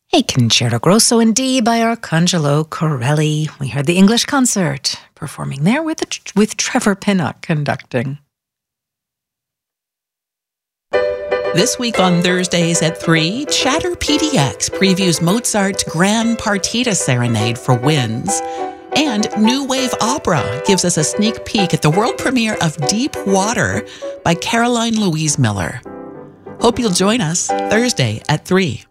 A Concerto Grosso in D by Arcangelo Corelli. We heard the English Concert performing there with Trevor Pinnock conducting. This week on Thursdays at 3, Chatter PDX previews Mozart's Grand Partita Serenade for winds. And New Wave Opera gives us a sneak peek at the world premiere of Deep Water by Caroline Louise Miller. Hope you'll join us Thursday at 3.